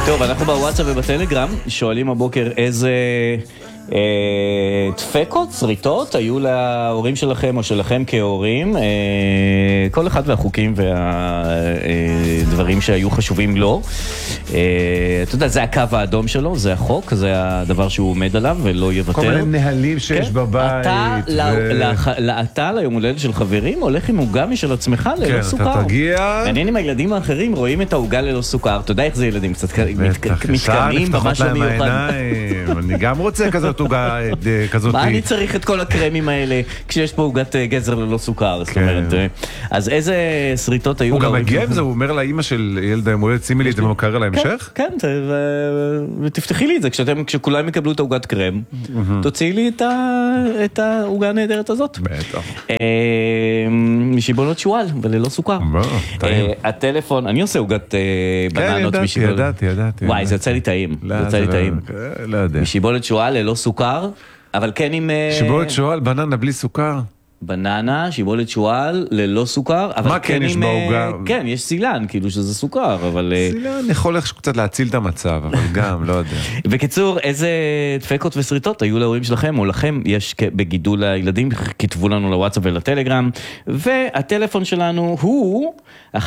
טוב, אנחנו בוואטסאפ ובטלגרם שואלים הבוקר איזה דפקות, שריטות היו להורים שלכם או שלכם כהורים, כל אחד והחוקים והדברים שהיו חשובים לו. אתה יודע, זה הקו האדום שלו, זה החוק, זה הדבר שהוא עומד עליו ולא יוותר. כל מיני נהלים שיש בבית. אתה ליום הולדת של חברים הולך עם עוגה משל עצמך ללא סוכר. כן, אתה תגיע. מעניין אם הילדים האחרים רואים את העוגה ללא סוכר. אתה יודע איך זה ילדים, קצת מתקנים במשהו מיוחד. אני גם רוצה כזאת עוגה כזאת. מה אני צריך את כל הקרמים האלה כשיש פה עוגת גזר ללא סוכר? זאת אומרת, אז איזה שריטות היו? הוא גם מגיע עם זה, הוא אומר לאמא של ילד היום הולדת, שימי לי את זה במקרר להמשך? כן, ותפתחי לי את זה, כשכולם יקבלו את העוגת קרם, תוציאי לי את העוגה הנהדרת הזאת. בטח. משיבולות שואל, וללא סוכר. הטלפון, אני עושה עוגת בננות משיבולות. ידעתי. וואי, זה יוצא לי טעים. לא יודע. משיבולת שואל ללא סוכר, אבל כן עם... שיבולת שואל, בננה בלי סוכר? בננה, שיבולת שואל ללא סוכר, אבל מה כן יש בעוגה? כן, יש סילן, כאילו שזה סוכר, אבל... סילן יכול איך קצת להציל את המצב, אבל גם, לא יודע. בקיצור, איזה דפקות ושריטות היו להורים שלכם, או לכם יש בגידול הילדים, כתבו לנו לוואטסאפ ולטלגרם, והטלפון שלנו הוא 1212-90-90-90,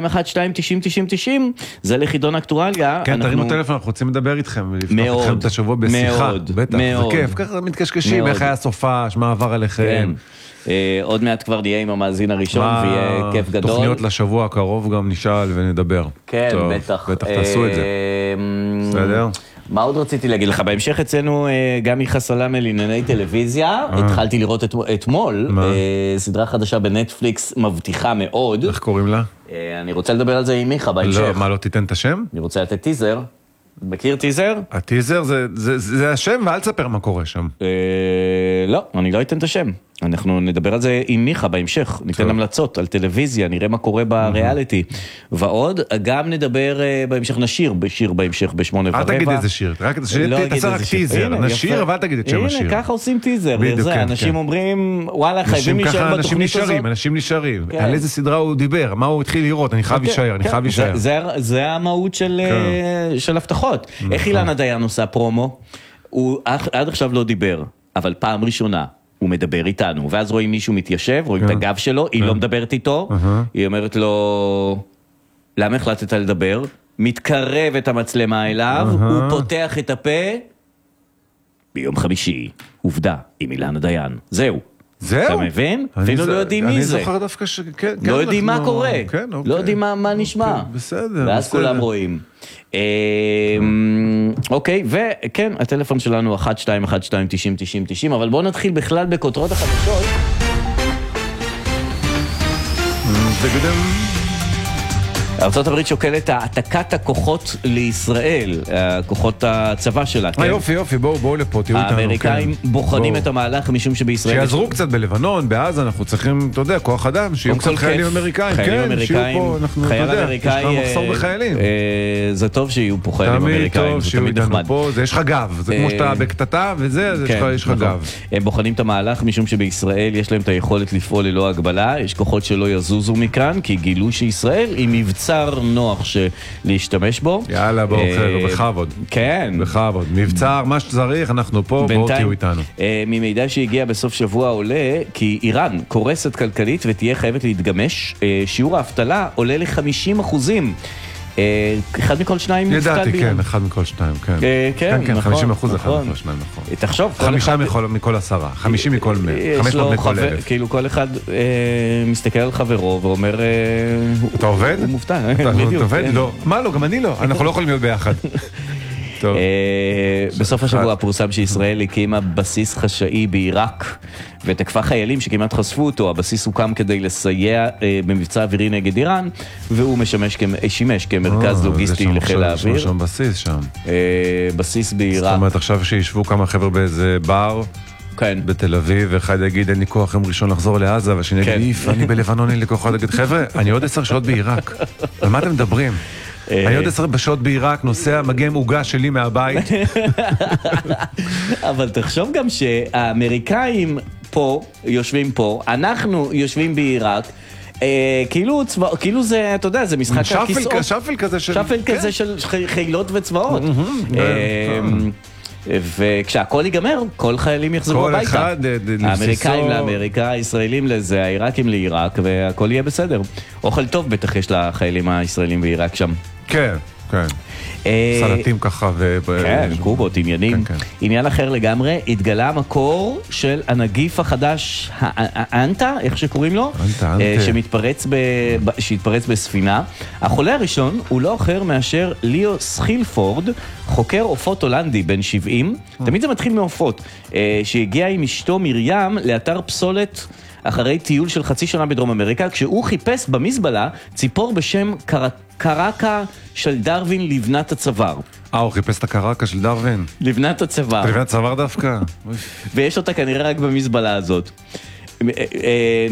זה לחידון אקטואליה. כן, תרימו טלפון, אנחנו רוצים לדבר איתכם, ולפתוח אתכם את השבוע בשיחה. בטח, זה כיף, ככה מתקשקשים, איך היה סופש, מה עבר עליכם. עוד מעט כבר נהיה עם המאזין הראשון ויהיה כיף גדול. תוכניות לשבוע הקרוב גם נשאל ונדבר. כן, בטח. בטח תעשו את זה. בסדר? מה עוד רציתי להגיד לך? בהמשך אצלנו גם מיכה סלאמה לענייני טלוויזיה. התחלתי לראות אתמול סדרה חדשה בנטפליקס מבטיחה מאוד. איך קוראים לה? אני רוצה לדבר על זה עם מיכה בהמשך. מה, לא תיתן את השם? אני רוצה לתת טיזר. מכיר טיזר? הטיזר זה השם, ואל תספר מה קורה שם. לא, אני לא אתן את השם. אנחנו נדבר על זה עם מיכה בהמשך, ניתן המלצות על טלוויזיה, נראה מה קורה בריאליטי. ועוד, גם נדבר בהמשך, נשיר בהמשך ב8:15. אל תגיד איזה שיר, תעשה רק טיזר. נשיר, אבל אל תגיד את שם השיר. הנה, ככה עושים טיזר. אנשים אומרים, וואלה, חייבים להישאר בתוכנית הזאת. אנשים נשארים. על איזה סדרה הוא דיבר, מה הוא התחיל לראות, אני חייב להישאר. זה המהות של הבטחות. איך אילנה דיין עושה פרומו? הוא עד עכשיו לא דיבר, אבל פעם ראשונה הוא מדבר איתנו, ואז רואים מישהו מתיישב, רואים את הגב שלו, היא לא מדברת איתו, היא אומרת לו, למה החלטת לדבר? מתקרב את המצלמה אליו, הוא פותח את הפה, ביום חמישי, עובדה, עם אילנה דיין. זהו. אתה מבין? אפילו לא יודעים מי זה. אני זוכר דווקא שכן. לא יודעים מה קורה. לא יודעים מה נשמע. בסדר. ואז כולם רואים. אוקיי, וכן, הטלפון שלנו 1212-90-90-90, אבל בואו נתחיל בכלל בכותרות החדשות. ארצות הברית שוקלת העתקת הכוחות לישראל, כוחות הצבא שלה. יופי, בואו לפה, תראו איתנו. האמריקאים בוחנים את המהלך משום שבישראל... שיעזרו קצת בלבנון, בעזה אנחנו צריכים, אתה יודע, כוח אדם, שיהיו קצת חיילים אמריקאים. כן, שיהיו פה, אנחנו, אתה יודע, יש לך מחסור בחיילים. זה טוב שיהיו פה חיילים אמריקאים, זה תמיד נחמד. יש לך גב, זה כמו שאתה בקטטה, וזה, יש לך גב. הם בוחנים את המהלך משום שבישראל יש להם את היכולת לפעול ללא הגבלה, יש כוחות שלא יזוזו מכאן, כי גילו שישראל היא מבצר נוח להשתמש בו. יאללה, בואו, בכבוד. כן. בכבוד. מבצר, מה שצריך, אנחנו פה, בואו תהיו איתנו. ממידע שהגיע בסוף שבוע עולה, כי איראן קורסת כלכלית ותהיה חייבת להתגמש, שיעור האבטלה עולה ל-50%. אחד מכל שניים מובטל ידעתי, כן, אחד מכל שניים, כן. כן, 50% אחד מכל שניים, נכון. תחשוב, 5 מכל 10, 50 מכל 100, 500 מכל 1,000. כאילו כל אחד מסתכל על חברו ואומר, אתה עובד? הוא מובטל. אתה עובד? לא. מה לא? גם אני לא. אנחנו לא יכולים להיות ביחד. בסוף השבוע פורסם שישראל הקימה בסיס חשאי בעיראק ותקפה חיילים שכמעט חשפו אותו. הבסיס הוקם כדי לסייע במבצע אווירי נגד איראן, והוא שימש כמרכז לוגיסטי לחיל האוויר. יש שם בסיס שם. בסיס בעיראק. זאת אומרת עכשיו שישבו כמה חבר'ה באיזה בר בתל אביב, ואחד יגיד אין לי כוח יום ראשון לחזור לעזה, והשני יגיד אני בלבנון אין לי כוח, להגיד חבר'ה אני עוד 10 שעות בעיראק, על מה אתם מדברים? אני עוד 10 שעות בעיראק, נוסע, מגיע עם עוגה שלי מהבית. אבל תחשוב גם שהאמריקאים פה, יושבים פה, אנחנו יושבים בעיראק, כאילו זה, אתה יודע, זה משחק הכיסאות. שפל כזה של... שפל כזה של חילות וצבאות. וכשהכל ייגמר, כל חיילים יחזרו הביתה. כל אחד לבסיסו. האמריקאים לאמריקה, הישראלים לזה, העיראקים לעיראק, והכל יהיה בסדר. אוכל טוב בטח יש לחיילים הישראלים בעיראק שם. כן, כן. סלטים ככה כן, קובות, עניינים. עניין אחר לגמרי, התגלה המקור של הנגיף החדש, האנטה, איך שקוראים לו? שהתפרץ בספינה. החולה הראשון הוא לא אחר מאשר ליאו סחילפורד, חוקר עופות הולנדי בן 70, תמיד זה מתחיל מעופות, שהגיע עם אשתו מרים לאתר פסולת אחרי טיול של חצי שנה בדרום אמריקה, כשהוא חיפש במזבלה ציפור בשם קרקה של דרווין לבנת הצוואר. הוא חיפש את הקרקה של דרווין? לבנת הצוואר. לבנת הצוואר דווקא? ויש אותה כנראה רק במזבלה הזאת.